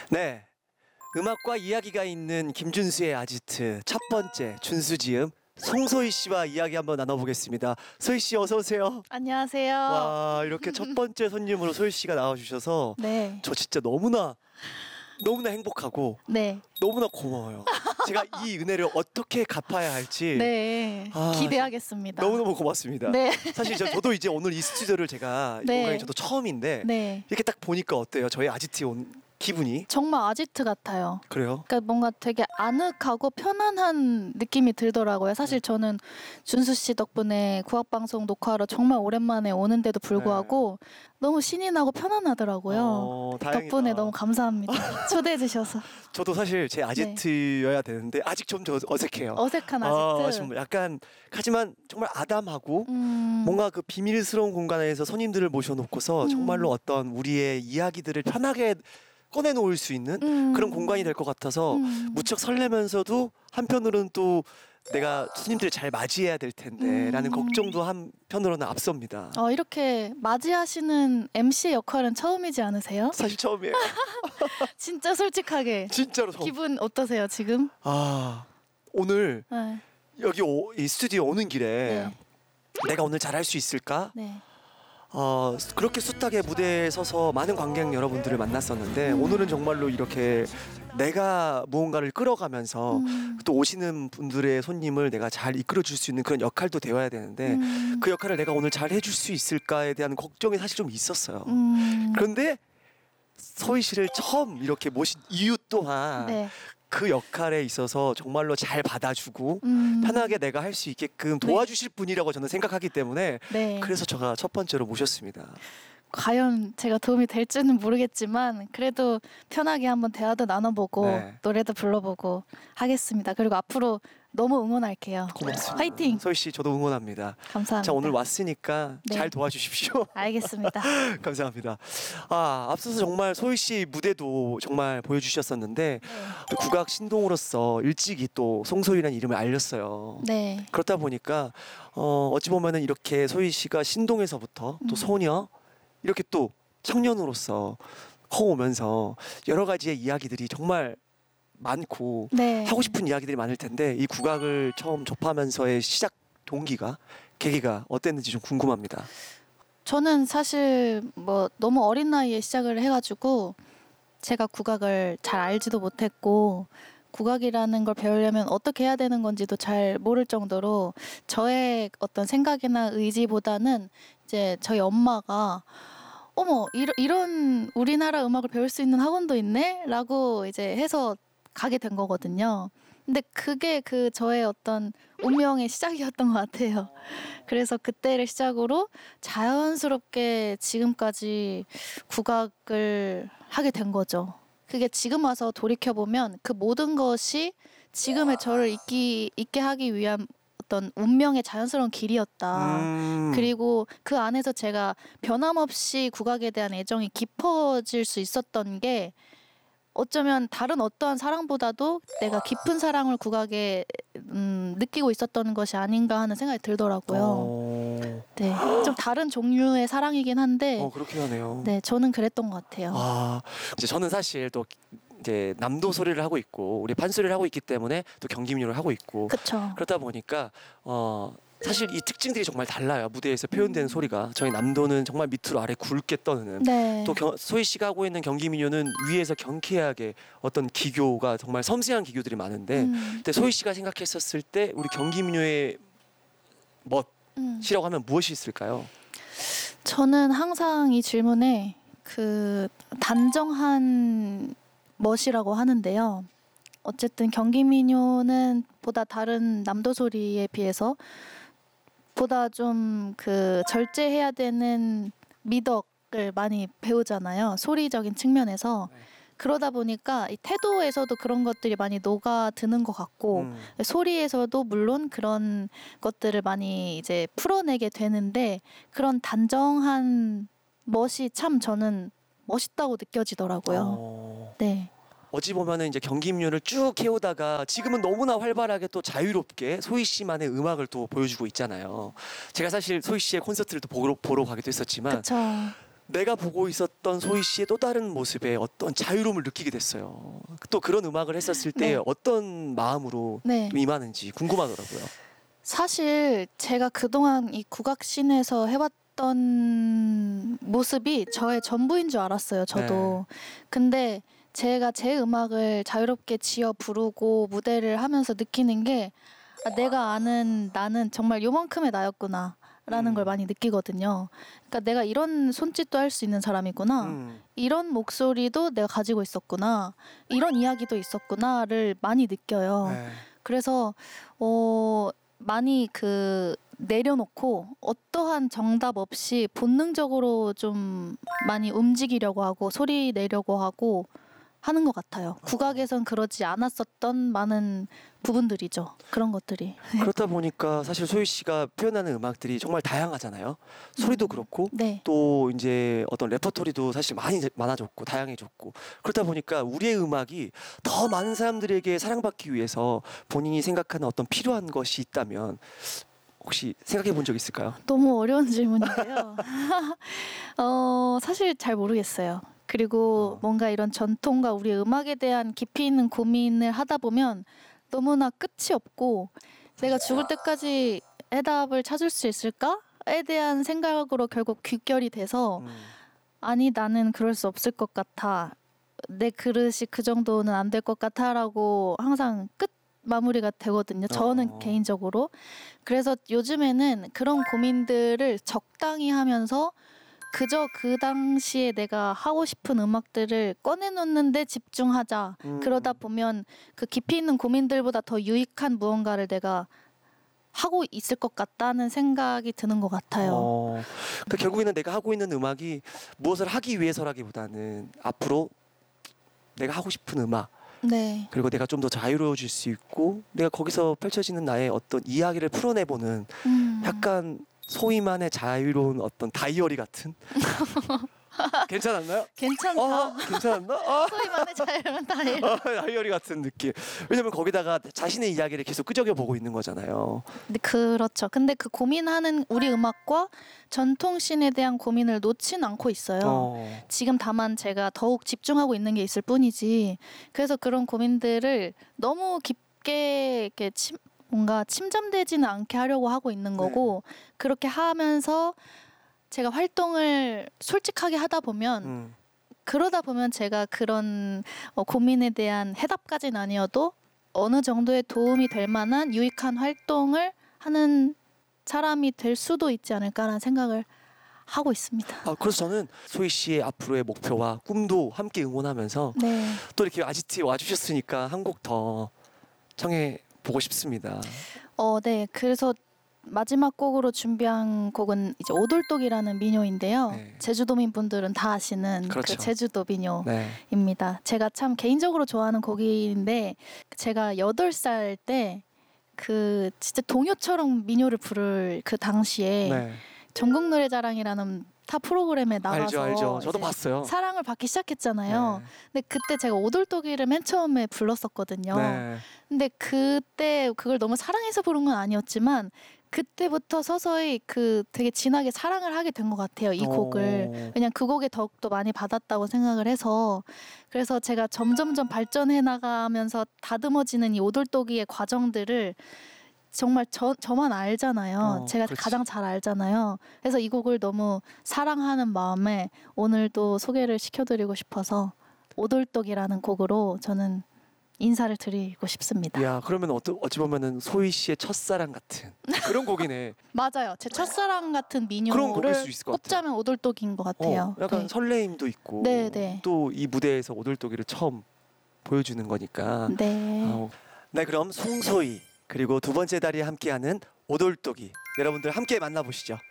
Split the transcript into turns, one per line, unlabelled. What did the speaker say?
네, 음악과 이야기가 있는 김준수의 아지트 첫 번째 준수지음 송소희 씨와 이야기 한번 나눠보겠습니다. 소희 씨 어서 오세요.
안녕하세요.
와, 이렇게 첫 번째 손님으로 소희 씨가 나와주셔서
네.
저 진짜 너무나 행복하고
네.
너무나 고마워요. 제가 이 은혜를 어떻게 갚아야 할지
네. 기대하겠습니다.
너무너무 고맙습니다.
네.
사실 저도 이제 오늘 이 스튜디오를 제가
네.
공간이 저도 처음인데
네.
이렇게 딱 보니까 어때요? 저희 아지트에 온 기분이?
정말 아지트 같아요.
그래요?
그러니까 뭔가 되게 아늑하고 편안한 느낌이 들더라고요. 사실 저는 준수 씨 덕분에 국악방송 녹화하러 정말 오랜만에 오는데도 불구하고 너무 신이 나고 편안하더라고요.
다행이다.
덕분에 너무 감사합니다. 초대해 주셔서.
저도 사실 제 아지트여야 되는데 아직 좀 어색해요.
어색한 아지트.
좀 약간 하지만 정말 아담하고
음.
뭔가 그 비밀스러운 공간에서 손님들을 모셔놓고서 정말로 어떤 우리의 이야기들을 편하게 꺼내놓을 수 있는 그런 공간이 될 것 같아서 무척 설레면서도 한편으로는 또 내가 손님들을 잘 맞이해야 될 텐데 라는 걱정도 한편으로는 앞섭니다.
이렇게 맞이하시는 MC의 역할은 처음이지 않으세요?
사실 처음이에요.
진짜 솔직하게.
진짜로 처음.
기분 어떠세요 지금?
오늘
네.
여기 이 스튜디오 오는 길에
네.
내가 오늘 잘할 수 있을까?
네.
그렇게 숱하게 무대에 서서 많은 관객 여러분들을 만났었는데 오늘은 정말로 이렇게 내가 무언가를 끌어가면서 또 오시는 분들의 손님을 내가 잘 이끌어줄 수 있는 그런 역할도 되어야 되는데 그 역할을 내가 오늘 잘 해줄 수 있을까에 대한 걱정이 사실 좀 있었어요. 그런데 소희 씨를 처음 이렇게 모신 이유 또한
네.
그 역할에 있어서 정말로 잘 받아주고 편하게 내가 할 수 있게끔 도와주실 분이라고 저는 생각하기 때문에
네.
그래서 제가 첫 번째로 모셨습니다.
과연 제가 도움이 될지는 모르겠지만 그래도 편하게 한번 대화도 나눠보고
네.
노래도 불러보고 하겠습니다. 그리고 앞으로 너무 응원할게요.
고맙습니다.
화이팅!
소희 씨 저도 응원합니다.
감사합니다.
자, 오늘 왔으니까
네.
잘 도와주십시오.
알겠습니다.
감사합니다. 앞서서 정말 소희 씨 무대도 정말 보여주셨었는데 또 국악 신동으로서 일찍이 또 송소희라는 이름을 알렸어요.
네.
그렇다 보니까 어찌 보면은 이렇게 소희 씨가 신동에서부터 또 소녀 이렇게 또 청년으로서 커오면서 여러 가지의 이야기들이 정말 많고
네.
하고 싶은 이야기들이 많을 텐데 이 국악을 처음 접하면서의 시작 동기가 계기가 어땠는지 좀 궁금합니다.
저는 사실 뭐 너무 어린 나이에 시작을 해가지고 제가 국악을 잘 알지도 못했고 국악이라는 걸 배우려면 어떻게 해야 되는 건지도 잘 모를 정도로 저의 어떤 생각이나 의지보다는 이제 저희 엄마가 어머 이런 우리나라 음악을 배울 수 있는 학원도 있네? 라고 이제 해서 가게 된 거거든요. 근데 그게 그 저의 어떤 운명의 시작이었던 것 같아요. 그래서 그때를 시작으로 자연스럽게 지금까지 국악을 하게 된 거죠. 그게 지금 와서 돌이켜보면 그 모든 것이 지금의 저를 있게 하기 위한 어떤 운명의 자연스러운 길이었다. 그리고 그 안에서 제가 변함없이 국악에 대한 애정이 깊어질 수 있었던 게 어쩌면 다른 어떠한 사랑보다도 내가 깊은 사랑을 국악에 느끼고 있었던 것이 아닌가 하는 생각이 들더라고요. 네, 좀 다른 종류의 사랑이긴 한데
그렇긴 하네요.
네, 저는 그랬던 것 같아요.
이제 저는 사실 또 이제 남도 소리를 하고 있고 우리 판소리를 하고 있기 때문에 또 경기민요를 하고 있고
그렇죠.
그러다 보니까 사실 이 특징들이 정말 달라요. 무대에서 표현되는 소리가 저희 남도는 정말 밑으로 아래 굵게 떠는
네.
또 소희 씨가 하고 있는 경기민요는 위에서 경쾌하게 어떤 기교가 정말 섬세한 기교들이 많은데 근데 소희 씨가 생각했었을 때 우리 경기민요의 멋이라고 하면 무엇이 있을까요?
저는 항상 이 질문에 그 단정한 멋이라고 하는데요. 어쨌든 경기민요는 보다 다른 남도 소리에 비해서 보다 좀 그 절제해야 되는 미덕을 많이 배우잖아요. 소리적인 측면에서. 그러다 보니까 이 태도에서도 그런 것들이 많이 녹아드는 것 같고 소리에서도 물론 그런 것들을 많이 이제 풀어내게 되는데 그런 단정한 멋이 참 저는 멋있다고 느껴지더라고요. 네.
어찌 보면은 이제 경기민요를 쭉 해오다가 지금은 너무나 활발하게 또 자유롭게 소희 씨만의 음악을 또 보여주고 있잖아요. 제가 사실 소희 씨의 콘서트를 또 보러 가기도 했었지만
그쵸.
내가 보고 있었던 소희 씨의 또 다른 모습에 어떤 자유로움을 느끼게 됐어요. 또 그런 음악을 했었을 때
네.
어떤 마음으로
네.
임하는지 궁금하더라고요.
사실 제가 그동안 이 국악씬에서 해왔던 모습이 저의 전부인 줄 알았어요. 저도. 근데 제가 제 음악을 자유롭게 지어 부르고 무대를 하면서 느끼는 게 내가 아는 나는 정말 요만큼의 나였구나 라는 걸 많이 느끼거든요. 그러니까 내가 이런 손짓도 할 수 있는 사람이구나. 이런 목소리도 내가 가지고 있었구나. 이런 이야기도 있었구나를 많이 느껴요.
네.
그래서 많이 내려놓고 어떠한 정답 없이 본능적으로 좀 많이 움직이려고 하고 소리 내려고 하고 하는 것 같아요. 국악에선 그러지 않았었던 많은 부분들이죠. 그런 것들이.
그렇다 보니까 사실 소희 씨가 표현하는 음악들이 정말 다양하잖아요. 소리도 그렇고
네.
또 이제 어떤 레퍼토리도 사실 많아졌고 다양해졌고 그렇다 보니까 우리의 음악이 더 많은 사람들에게 사랑받기 위해서 본인이 생각하는 어떤 필요한 것이 있다면 혹시 생각해 본 적 있을까요?
너무 어려운 질문인데요. 사실 잘 모르겠어요. 그리고 뭔가 이런 전통과 우리 음악에 대한 깊이 있는 고민을 하다 보면 너무나 끝이 없고 내가 죽을 때까지 해답을 찾을 수 있을까에 대한 생각으로 결국 귀결이 돼서 아니 나는 그럴 수 없을 것 같아. 내 그릇이 그 정도는 안 될 것 같아라고 항상 끝 마무리가 되거든요. 저는 개인적으로. 그래서 요즘에는 그런 고민들을 적당히 하면서 그저 그 당시에 내가 하고 싶은 음악들을 꺼내놓는데 집중하자. 그러다 보면 그 깊이 있는 고민들보다 더 유익한 무언가를 내가 하고 있을 것 같다는 생각이 드는 것 같아요.
그러니까 결국에는 내가 하고 있는 음악이 무엇을 하기 위해서라기보다는 앞으로 내가 하고 싶은 음악
네.
그리고 내가 좀 더 자유로워질 수 있고 내가 거기서 펼쳐지는 나의 어떤 이야기를 풀어내보는 약간 소위만의 자유로운 어떤 다이어리 같은 괜찮았나요?
괜찮다.
괜찮았나?
소위만의 자유로운 다이어리.
다이어리 같은 느낌. 왜냐면 거기다가 자신의 이야기를 계속 끄적여 보고 있는 거잖아요.
네, 그렇죠. 근데 그 고민하는 우리 음악과 전통신에 대한 고민을 놓진 않고 있어요. 지금 다만 제가 더욱 집중하고 있는 게 있을 뿐이지. 그래서 그런 고민들을 너무 깊게 이렇게 뭔가 침잠되지는 않게 하려고 하고 있는 거고 그렇게 하면서 제가 활동을 솔직하게 하다 보면 그러다 보면 제가 그런 고민에 대한 해답까지는 아니어도 어느 정도의 도움이 될 만한 유익한 활동을 하는 사람이 될 수도 있지 않을까라는 생각을 하고 있습니다.
그래서 저는 소희 씨의 앞으로의 목표와 꿈도 함께 응원하면서
네.
또 이렇게 아지트에 와주셨으니까 한 곡 더 청해 보고 싶습니다.
네. 그래서 마지막 곡으로 준비한 곡은 이제 오돌독이라는 민요인데요.
네.
제주도민 분들은 다 아시는
그렇죠.
그 제주도
네.
민요입니다. 제가 참 개인적으로 좋아하는 곡인데 제가 8살 때 그 진짜 동요처럼 민요를 부를 그 당시에
네.
전국 노래자랑이라는 타 프로그램에 나가서
알죠. 저도
이제
봤어요.
사랑을 받기 시작했잖아요. 근데 그때 제가 오돌독이를 맨 처음에 불렀었거든요.
네.
근데 그때 그걸 너무 사랑해서 부른 건 아니었지만 그때부터 서서히 되게 진하게 사랑을 하게 된 것 같아요. 이 곡을. 왜냐면 그 곡에 더욱더 많이 받았다고 생각을 해서 그래서 제가 점점점 발전해 나가면서 다듬어지는 이 오돌독이의 과정들을 정말 저만 알잖아요. 제가
그렇지.
가장 잘 알잖아요. 그래서 이 곡을 너무 사랑하는 마음에 오늘 또 소개를 시켜드리고 싶어서 오돌독이라는 곡으로 저는 인사를 드리고 싶습니다.
야, 그러면 어찌 보면은 소희 씨의 첫사랑 같은 그런 곡이네.
맞아요. 제 첫사랑 같은
그런 곡일 수
민요를
있을 것 같아요.
꼽자면 오돌독인 것 같아요.
약간
네.
설레임도 있고
네.
또 이 무대에서 오돌독이를 처음 보여주는 거니까.
네.
네, 그럼 송소희 그리고 두 번째 다리에 함께하는 오돌독이 여러분들 함께 만나보시죠.